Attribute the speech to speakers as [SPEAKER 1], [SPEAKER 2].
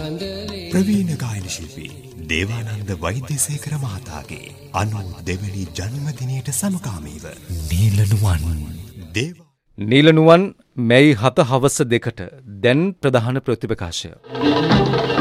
[SPEAKER 1] ප්‍රවීණ ගායන ශිල්පී දේවානන්ද වෛද්‍යසේකර මහතාගේ 92 වෙනි ජන්මදිනයට සමකාමීව
[SPEAKER 2] නීලනුවන් මැයි 7 හවස 2ට දැන් ප්‍රධාන ප්‍රතිපකාශය